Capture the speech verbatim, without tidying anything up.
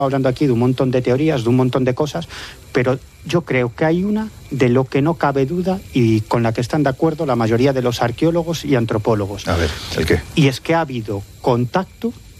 hablando aquí de un montón de teorías, de un montón de cosas, pero yo creo que hay una de lo que no cabe duda y con la que están de acuerdo la mayoría de los arqueólogos y antropólogos. A ver, ¿el qué? Y es que ha habido contacto